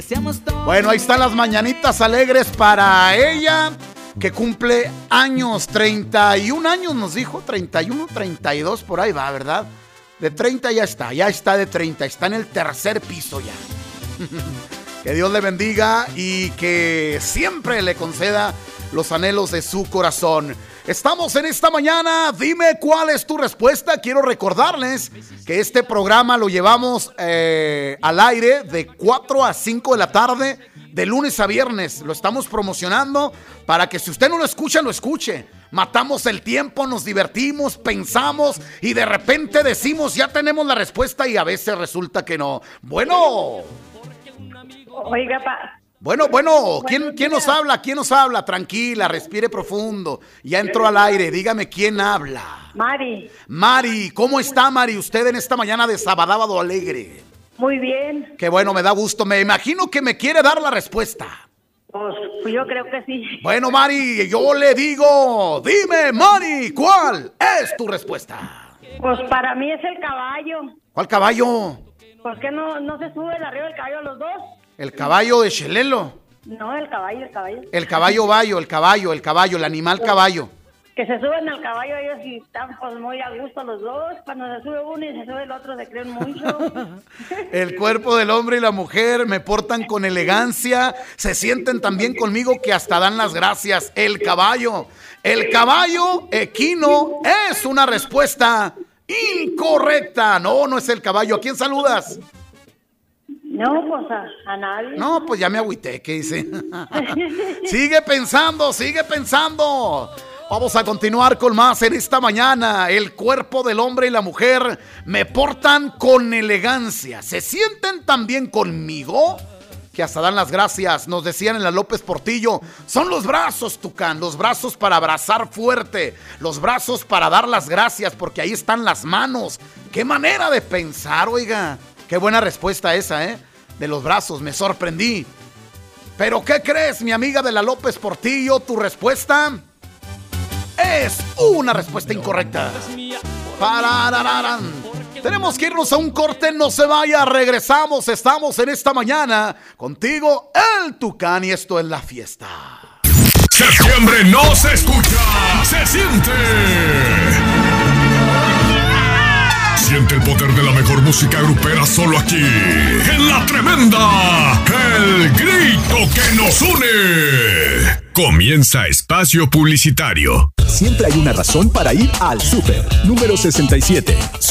Bueno, ahí están las mañanitas alegres para ella, que cumple años, 31 años nos dijo, 31, 32, por ahí va, ¿verdad? De 30 ya está de 30, está en el tercer piso ya. Que Dios le bendiga y que siempre le conceda los anhelos de su corazón. Estamos en esta mañana, dime cuál es tu respuesta. Quiero recordarles que este programa lo llevamos al aire de 4 a 5 de la tarde, de lunes a viernes. Lo estamos promocionando para que si usted no lo escucha, lo escuche. Matamos el tiempo, nos divertimos, pensamos y de repente decimos ya tenemos la respuesta y a veces resulta que no. Bueno. Oiga, pa. Bueno, ¿quién nos habla? ¿Quién nos habla? Tranquila, respire profundo. Ya entró al aire, dígame quién habla. Mari, ¿cómo está Mari? Usted en esta mañana de Sabadabado Alegre. Muy bien. Qué bueno, me da gusto. Me imagino que me quiere dar la respuesta. Pues yo creo que sí. Bueno, Mari, yo le digo, dime, Mari, ¿cuál es tu respuesta? Pues para mí es el caballo. ¿Cuál caballo? ¿Por qué no se sube arriba del caballo los dos? ¿El caballo de Chelelo? No, el caballo. El caballo bayo, el animal caballo. Que se suben al caballo ellos y están pues muy a gusto los dos. Cuando se sube uno y se sube el otro se creen mucho. El cuerpo del hombre y la mujer me portan con elegancia. Se sienten tan bien conmigo que hasta dan las gracias. El caballo equino es una respuesta incorrecta. No es el caballo. ¿A quién saludas? No, pues a nadie. No, pues ya me agüité, ¿qué dice? Sigue pensando. Vamos a continuar con más en esta mañana. El cuerpo del hombre y la mujer me portan con elegancia. ¿Se sienten tan bien conmigo que hasta dan las gracias? Nos decían en la López Portillo, son los brazos, Tucán, los brazos para abrazar fuerte, los brazos para dar las gracias, porque ahí están las manos. ¡Qué manera de pensar, oiga! Qué buena respuesta esa, de los brazos, me sorprendí. ¿Pero qué crees, mi amiga de la López Portillo? Tu respuesta es una respuesta incorrecta. Tenemos que irnos a un corte, no se vaya, regresamos. Estamos en esta mañana contigo, el Tucán, y esto es La Fiesta. Septiembre no se escucha, se siente. Siente el poder de la mejor música grupera solo aquí, en La Tremenda, el grito que nos une. Comienza Espacio Publicitario. Siempre hay una razón para ir al súper. Número 67.